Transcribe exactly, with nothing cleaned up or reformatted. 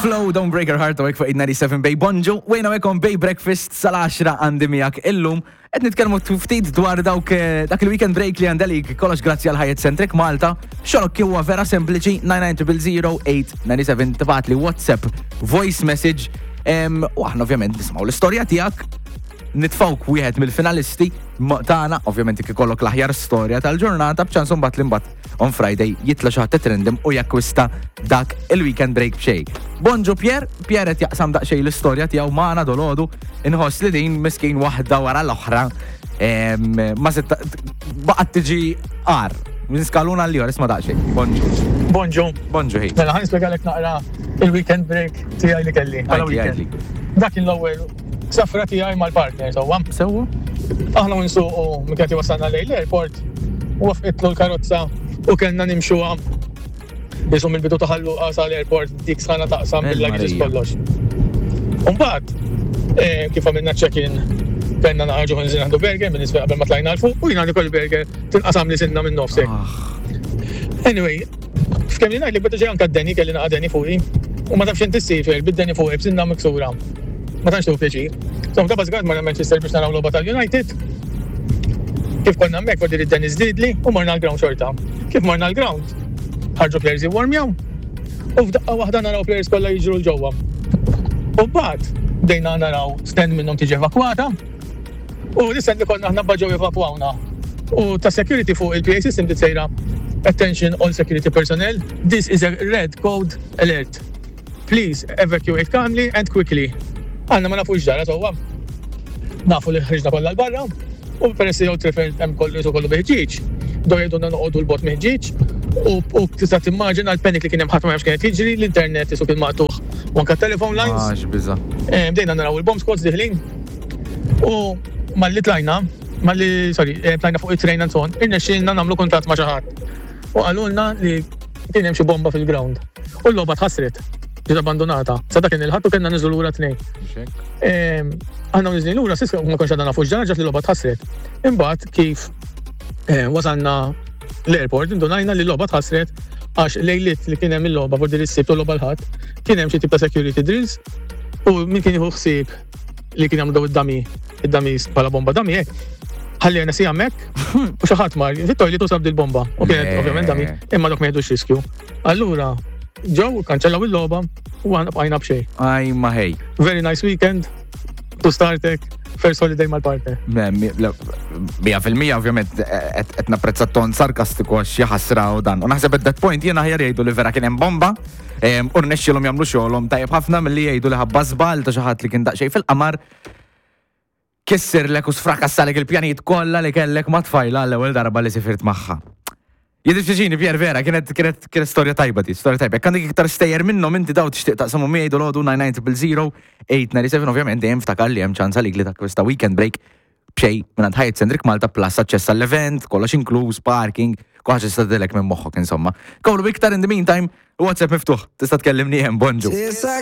Flow, Don't Break Your Heart, għawek fuq eight ninety-seven Bay Bonġu, wejna għekom Bay Breakfast sal-għaxra għandi miegħek illum, qed nitkellmu ftit dwar dawk dak il-weekend break li għandalik kollox grazzi għal Hyatt Centric Malta, xolok huwa vera sempliċi nine nine zero zero eight nine seven tibgħat li WhatsApp voice message, u aħna ovvjament nismgħu l-istorja tiegħek, nitfawk wieħed mill-finalisti tagħna, ovvjament kif ikollok l-aħjar storja tal-ġurnata b'ċans imbagħad li mbagħad on Friday jitla xi ħadd titrendem u jakkwista dak il-weekend break b'xejn. Bonġu Pier, Pier qed jaqsam daqsxejn l-istorja tiegħu magħna dolodu, inħoss li din miskin waħda wara l-oħra ma setta baqgħet tiġi qar. Niskaluna l-jor, isma' daqsxejn. Bonġu. Bonġu. Bonġu ħej. Mela ħan nispjegalek naqra il-weekend break tiegħi li kelli. Bħala weekend. Dak l-ewwel safra tiegħi mal-partner sewwa. Sewwa? Aħna nsuqu minn kien wasalna lejn l-airport u wafqitlu l-karozza u kellna nimxuha bisu mill-bidu taħallu qasa l-airport dik sħana taqsam bil-lagġis kollox. Mbagħad kif għamilna check-in kellna naħarġu ħinżin naħdu burger minn isfel qabel ma tlajna l-fuq u jiena nikol burger tinqasam li sinna minn nofsek. Anyway, f'kemm li ngħidlek beda ġej anke d-deni kelli naqa' deni fuqi u ma tafx inti ssifer bid-deni fuqi b'sinna miksura. Ma tantx tuħu pjaċir. So, ta' bażgat marna Manchester biex naraw logħba tal-United. Kif konna hemmhekk for dir id-Dennis Didley u marna l-ground xorta. Kif marna l-ground, ħarġu players jwarmjaw u f'daqqa waħda naraw players kollha jiġru l-ġewwa. U mbagħad bdejna naraw stand minnhom tiġi evakwata u l-stand li konna aħna ġew evakwawna. U ta' security fuq il-P A system titsejra attention all security personnel, this is a red code alert. Please evacuate calmly and quickly. Għanna ma nafux ġara sewwa. Nafu li ħriġna kollha l-barra u peressi jew trifel hemm kollu jisu kollu biħġieġ. Do jgħidulna noqogħdu l-bot meħġieġ u tista' timmaġina l-panic li kien hemm ħadd ma jafx kienet jiġri, l-internet isu kien maqtuħ u anke telephone lines. Ah, x'biża. Bdejna naraw il-bomb squads diħlin u malli tlajna, malli sorry, tlajna fuq it-train and so on, irnexxielna nagħmlu kuntatt ma' xi ħadd. U qalulna li kien hemm xi bomba fil-ground. U l-logħba tħassret. ġiet abbandonata. Sa dak kien il-ħadd u kellna niżlu lura tnejn. Aħna niżlu lura siska ma konx għadna nafu x'ġara ġat li logħba tħassret. Imbagħad kif wasalna l-airport indunajna li l-logħba tħassret għax lejliet li kien hemm il-logħba fuq din is-sibt u l-logħba l-ħadd kien hemm xi tip ta' security drills u min kien jieħu ħsieb li kien jagħmlu daw id-dami id-damis bħala bomba dami hekk. Ħalli għana si għammek, u xaħat mar, fit-tojli tu sabdi l-bomba. U kienet, ovvjament, dami, imma dok meħdux riskju. Allura, ġew, kanċellaw il-loba, u għana bqajna bxej. Aj, maħej. Very nice weekend, to startek, first holiday mal-partner. Mija fil-mija, ovvjament, etna prezzaton sarkastiku għax jaħasra u dan. U naħseb at that point, jena ħajar jgħidu li vera kien hemm bomba, u rnexxilhom jagħmlu xogħolhom tajjeb ħafna milli jgħidu li ħabba żball ta' xi ħadd li kien daqsxejn fil-qamar. Kisser lek u sfrakassalik il-pjanijiet kollha li kellek ma tfajla l-ewwel darba li sifirt magħha. Jiddispjaċini Pier vera, kienet kienet kienet storja tajba di, storja tajba. Jekk għandek iktar stejjer minnhom inti daw tixtieq taqsamhom miegħi dolodu nine nine zero zero eight nine seven ovvjament dejjem ftakar li hemm ċans għalik li takkwista weekend break b'xej mingħand Hyatt Centric Malta plus aċċess għall-event, kollox inkluż, parking, kollox tista' tgħidilek minn moħħok insomma. Kowlu iktar in the meantime, WhatsApp miftuħ, tista' tkellimni hemm bonġu.